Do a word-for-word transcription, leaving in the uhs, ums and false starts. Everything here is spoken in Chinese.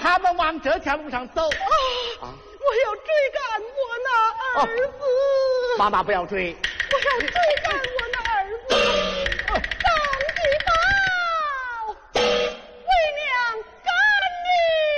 他们往这条路上走。啊！ 啊我要追赶我那儿子。 哦、妈妈不要追。 我要追赶我